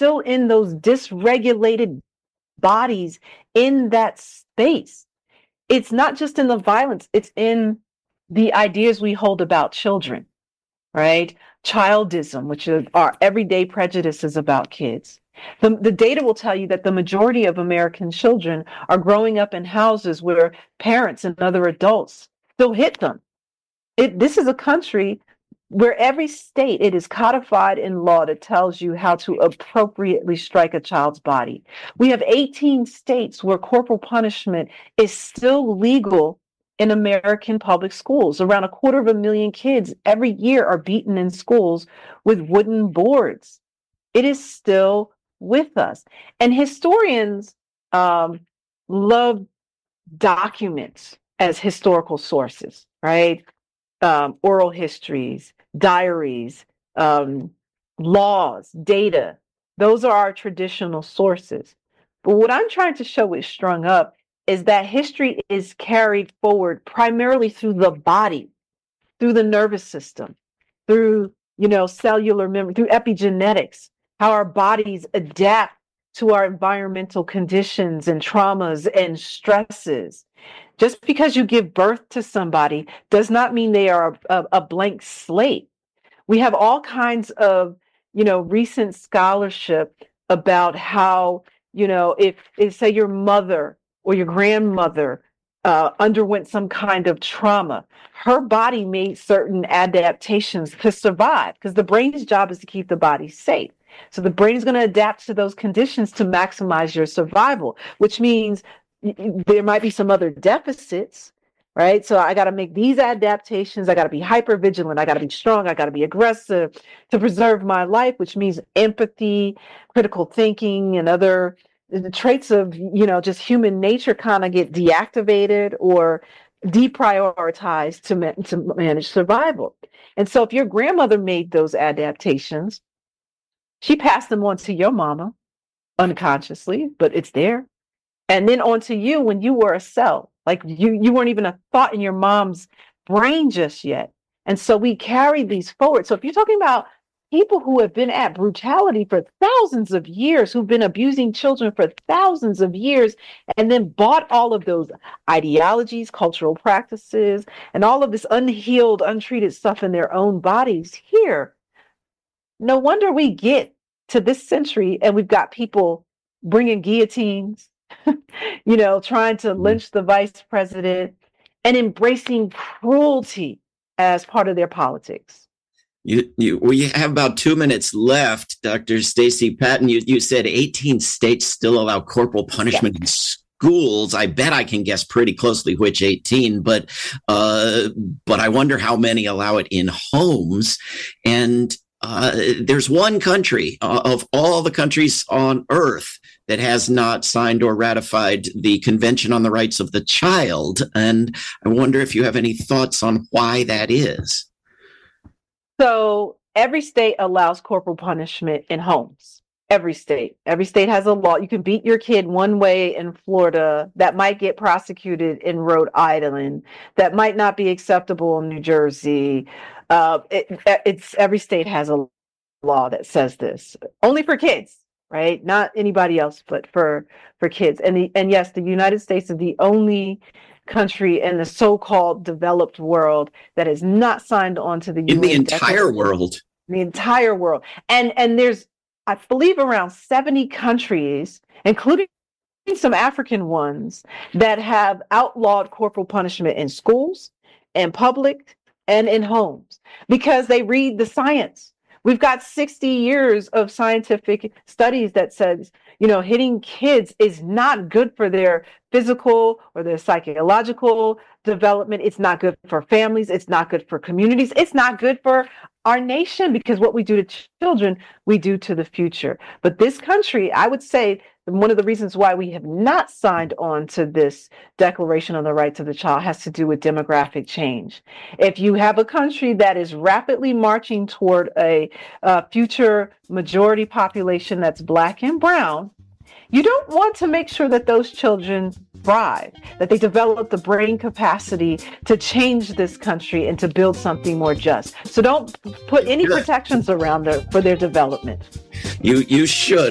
still in those dysregulated bodies in that space. It's not just in the violence, it's in the ideas we hold about children, right? Childism, which is our everyday prejudices about kids. The data will tell you that the majority of American children are growing up in houses where parents and other adults still hit them. This is a country where every state, it is codified in law that tells you how to appropriately strike a child's body. We have 18 states where corporal punishment is still legal in American public schools. Around 250,000 kids every year are beaten in schools with wooden boards. It is still with us. And historians love documents as historical sources, right? Oral histories, diaries, laws, data. Those are our traditional sources. But what I'm trying to show with Strung Up is that history is carried forward primarily through the body, through the nervous system, through, cellular memory, through epigenetics, how our bodies adapt to our environmental conditions and traumas and stresses. Just because you give birth to somebody does not mean they are a blank slate. We have all kinds of, recent scholarship about how, if say your mother or your grandmother underwent some kind of trauma, her body made certain adaptations to survive because the brain's job is to keep the body safe. So the brain is going to adapt to those conditions to maximize your survival, which means there might be some other deficits, right? So I got to make these adaptations. I got to be hyper vigilant. I got to be strong. I got to be aggressive to preserve my life, which means empathy, critical thinking, and other traits of, just human nature kind of get deactivated or deprioritized to manage survival. And so if your grandmother made those adaptations, she passed them on to your mama unconsciously, but it's there. And then onto you when you were a cell, like you weren't even a thought in your mom's brain just yet. And so we carry these forward. So if you're talking about people who have been at brutality for thousands of years, who've been abusing children for thousands of years, and then bought all of those ideologies, cultural practices, and all of this unhealed, untreated stuff in their own bodies here, no wonder we get to this century and we've got people bringing guillotines, trying to lynch the vice president and embracing cruelty as part of their politics. We have about 2 minutes left, Dr. Stacey Patton. You said 18 states still allow corporal punishment in schools. I bet I can guess pretty closely which 18, but I wonder how many allow it in homes. And there's one country of all the countries on earth that has not signed or ratified the Convention on the Rights of the Child. And I wonder if you have any thoughts on why that is. So every state allows corporal punishment in homes. Every state has a law. You can beat your kid one way in Florida that might get prosecuted in Rhode Island, that might not be acceptable in New Jersey. Every state has a law that says this, only for kids, right? Not anybody else, but for kids. And yes, the United States is the only country in the so-called developed world that has not signed on to the UN. In the entire world. The entire world. And there's, I believe, around 70 countries, including some African ones, that have outlawed corporal punishment in schools, in public, and in homes, because they read the science. We've got 60 years of scientific studies that says, hitting kids is not good for their physical or their psychological development. It's not good for families. It's not good for communities. It's not good for our nation, because what we do to children, we do to the future. But this country, I would say, one of the reasons why we have not signed on to this Declaration on the Rights of the Child has to do with demographic change. If you have a country that is rapidly marching toward a future majority population that's Black and brown, you don't want to make sure that those children thrive, that they develop the brain capacity to change this country and to build something more just. So don't put any protections around for their development. You should.